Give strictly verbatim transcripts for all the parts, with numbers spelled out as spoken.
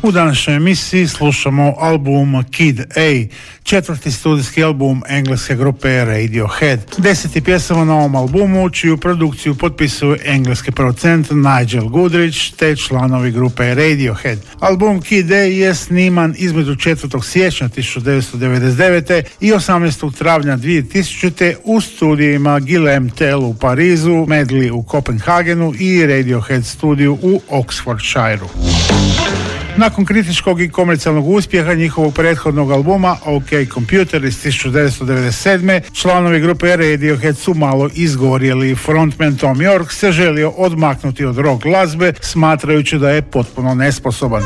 U današnjoj emisiji slušamo album Kid A, četvrti studijski album engleske grupe Radiohead. Deseti pjesama na ovom albumu, čiju produkciju potpisuju engleski producent Nigel Godrich te članovi grupe Radiohead. Album Kid A je sniman između četvrtog siječnja tisuću devetsto devedeset devete i osamnaestog travnja dvije tisućite u studijima Guillaume Tell u Parizu, Medley u Kopenhagenu i Radiohead studiju u Oxfordshireu. Nakon kritičkog i komercijalnog uspjeha njihovog prethodnog albuma OK Computer iz tisuću devetsto devedeset sedme članovi grupe Radiohead su malo izgorjeli. Frontman Thom Yorke se želio odmaknuti od rock glazbe, smatrajući da je potpuno nesposoban.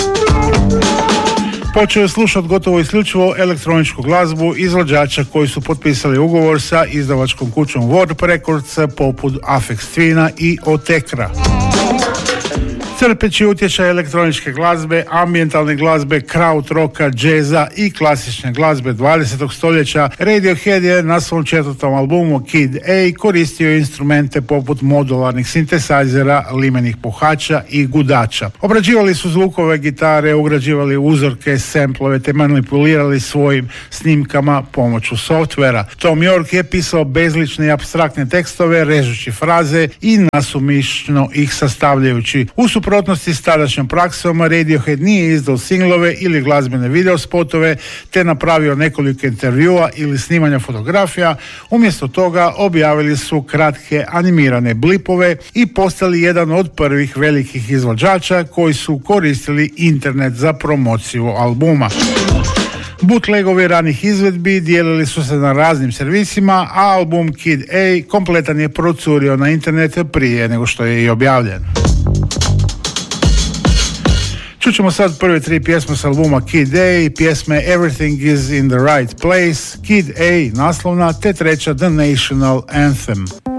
Počeo je slušati gotovo isključivo elektroničku glazbu izvođača koji su potpisali ugovor sa izdavačkom kućom Warp Records poput Aphex Twina i Otekra. Crpeći utječaj elektroničke glazbe, ambijentalne glazbe, kraut roka, džeza i klasične glazbe dvadesetog stoljeća, Radiohead je na svom četvrtom albumu Kid A koristio instrumente poput modularnih sintesajzera, limenih puhača i gudača. Obrađivali su zvukove gitare, ugrađivali uzorke, semplove te manipulirali svojim snimkama pomoću softvera. Thom Yorke je pisao bezlične i apstraktne tekstove, režući fraze i nasumišno ih sastavljajući. U suprotnosti s tadašnjom praksom, Radiohead nije izdao singlove ili glazbene videospotove te napravio nekoliko intervjua ili snimanja fotografija. Umjesto toga objavili su kratke animirane blipove i postali jedan od prvih velikih izvođača koji su koristili internet za promociju albuma. Bootlegovi ranih izvedbi dijelili su se na raznim servisima, a album Kid A kompletan je procurio na internet prije nego što je i objavljen. Čućemo sad prve tri pjesme s albuma Kid A i pjesme Everything is in the Right Place, Kid A naslovna te treća The National Anthem.